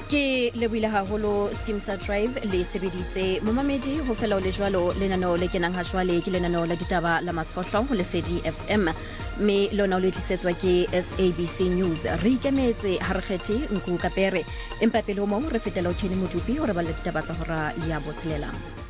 Ke lebohile haholo Skimsa Drive le sebeditse momamedi ho fela o le jwalo lenaneo le kenang ha jwale ke lenaneo la ditaba la matshotlo ho Lesedi FM me lona o le tlisetswa ke SABC News re ikemetse ha re kgethe nku kapere empa pele o mo re fetela o Kenny Modupi hore ba le ditaba tsa hora ya botshelela.